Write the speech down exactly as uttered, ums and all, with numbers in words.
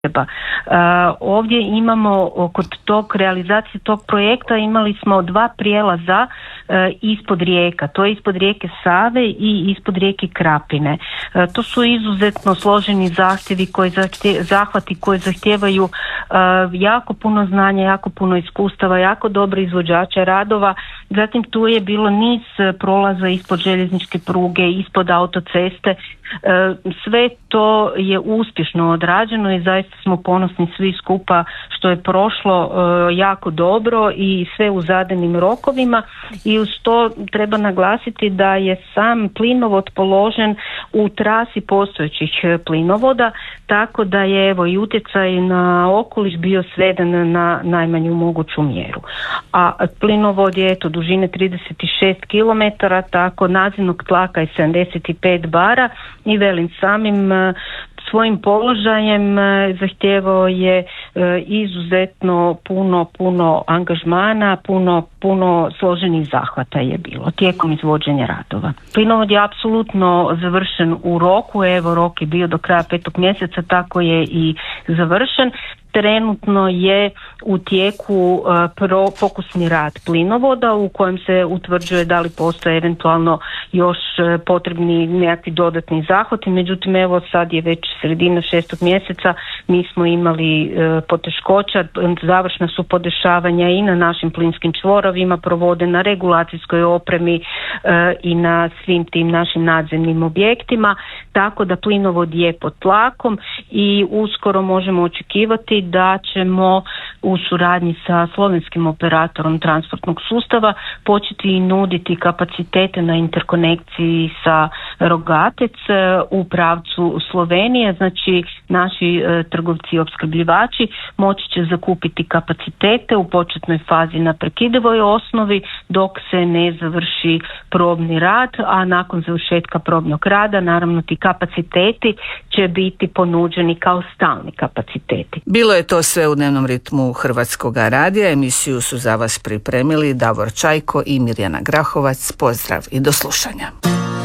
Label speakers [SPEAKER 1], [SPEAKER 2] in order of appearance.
[SPEAKER 1] Uh, ovdje imamo kod tog realizacije tog projekta imali smo dva prijelaza uh, ispod rijeka, to je ispod rijeke Save i ispod rijeke Krapine. Uh, to su izuzetno složeni zahtjevi koji zahtje, zahvati koji zahtijevaju uh, jako puno znanja, jako puno iskustava, jako dobro izvođača radova. Zatim tu je bilo niz prolaza ispod željezničke pruge, ispod autoceste. Sve to je uspješno odrađeno i zaista smo ponosni svi skupa što je prošlo jako dobro i sve u zadanim rokovima. I uz to treba naglasiti da je sam plinovod položen u trasi postojećih plinovoda, tako da je evo i utjecaj na okoliš bio sveden na najmanju moguću mjeru. A plinovod je eto dužine trideset šest kilometara, tako nadzemnog tlaka je sedamdeset pet bara i velim samim svojim položajem zahtijevao je izuzetno puno, puno angažmana, puno, puno složenih zahvata je bilo tijekom izvođenja radova. Plinovod je apsolutno završen u roku, evo rok je bio do kraja petog mjeseca, tako je i završen. Trenutno je u tijeku uh, pro, pokusni rad plinovoda u kojem se utvrđuje da li postoje eventualno još uh, potrebni nekakvi dodatni zahvati, međutim evo sad je već sredina šestog mjeseca, mi smo imali uh, poteškoća, završna su podešavanja i na našim plinskim čvorovima, provode na regulacijskoj opremi uh, i na svim tim našim nadzemnim objektima, tako da plinovod je pod tlakom i uskoro možemo očekivati da ćemo u suradnji sa slovenskim operatorom transportnog sustava početi nuditi kapacitete na interkonekciji sa Rogatec u pravcu Slovenije, znači naši e, trgovci i opskrbljivači moći će zakupiti kapacitete u početnoj fazi na prekidovoj osnovi dok se ne završi probni rad, a nakon završetka probnog rada naravno ti kapaciteti će biti ponuđeni kao stalni kapaciteti.
[SPEAKER 2] Bilo je to sve u dnevnom ritmu Hrvatskog radija. Emisiju su za vas pripremili Davor Čajko i Mirjana Grahovac. Pozdrav i do slušanja.